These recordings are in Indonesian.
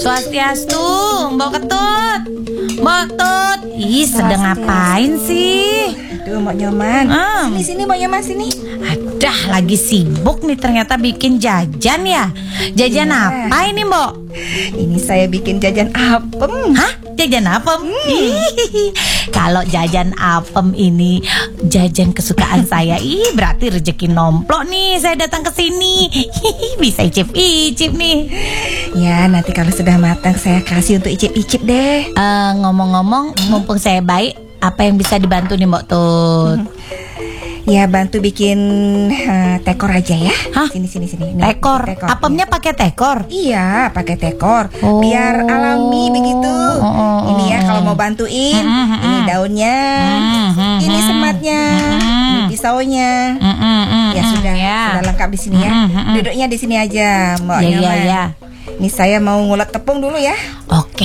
Swastiastu, Mbok Ketut. Mbok Tut. Ih, sedang ngapain sih? Aduh, Mbok Nyoman. Sini, Mbok Nyoman, sini. Adah, lagi sibuk nih ternyata bikin jajan ya. Jajan apa ini, Mbok? Ini saya bikin jajan apem. Hah? Jajan apem? Kalau jajan apem ini jajan kesukaan saya. Ih, berarti rezeki nomplok nih saya datang ke sini. Bisa icip-icip nih. Ya, nanti kalau sudah matang saya kasih untuk icip-icip deh. Ngomong-ngomong, mumpung saya baik, apa yang bisa dibantu nih Mbok Tut? Ya, bantu bikin tekor aja ya. Hah? Sini. Nih, Tekor? Apemnya pakai tekor? Iya, pakai tekor. Biar alami begitu. Ini ya kalau mau bantuin. Ini daunnya. Ini sematnya. Ini pisaunya. Ya sudah lengkap di sini ya. Duduknya di sini aja, Mbak Nyoman. Iya. Ini saya mau ngulek tepung dulu ya. Oke.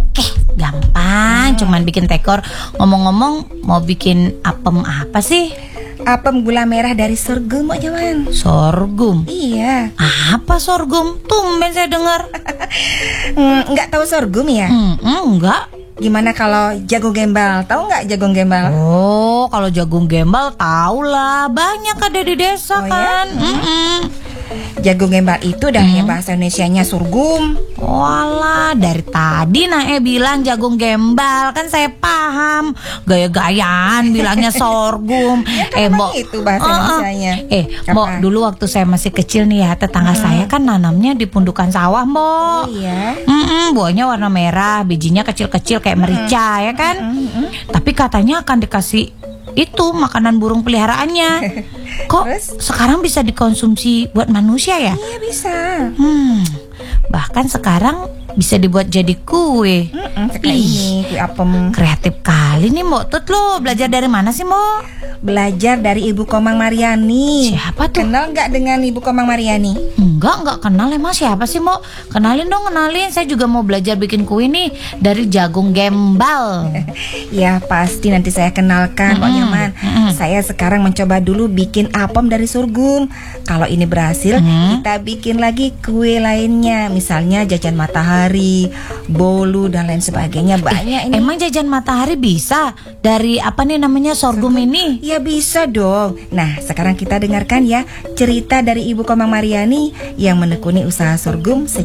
Gampang, cuman bikin tekor. Ngomong-ngomong, mau bikin apem apa sih? Apem gula merah dari sorghum, Mbak Nyoman. Sorghum? Iya. Apa sorghum? Tumben saya dengar. Nggak tahu sorghum ya? Enggak. Gimana kalau jagung gembal? Tahu nggak jagung gembal? Oh, kalau jagung gembal tahu lah, banyak ada di desa kan. Ya? Jagung gembal itu dah ya bahasa Indonesianya sorghum. Walah, dari tadi Nae bilang jagung gembal, kan saya paham. Gaya-gayaan bilangnya sorghum. Mbok itu bahasa Indonesianya. Mbok, dulu waktu saya masih kecil nih ya, tetangga saya kan nanamnya di pundukan sawah, Mbok. Oh iya. Buahnya warna merah, bijinya kecil-kecil kayak merica ya kan. Tapi katanya akan dikasih itu makanan burung peliharaannya. Kok sekarang bisa dikonsumsi buat manusia ya? Iya bisa. Bahkan sekarang bisa dibuat jadi kue. Kayak ini kue apem. Kreatif kali nih Mbok Tut, lo belajar dari mana sih Mbok? Belajar dari Ibu Komang Mariani. Siapa tuh? Kenal nggak dengan Ibu Komang Mariani? Enggak kenal. Emang siapa sih Mbok? Kenalin dong, kenalin. Saya juga mau belajar bikin kue nih dari jagung gembal. Ya pasti nanti saya kenalkan, Mbak Nyoman. Saya sekarang mencoba dulu bikin apem dari sorghum. Kalau ini berhasil, kita bikin lagi kue lainnya. Misalnya jajan matahari, bolu dan lain sebagainya. Banyak ini. Emang jajan matahari bisa dari apa nih namanya sorghum ini? Ya bisa dong. Nah, sekarang kita dengarkan ya cerita dari Ibu Komang Mariani yang menekuni usaha sorghum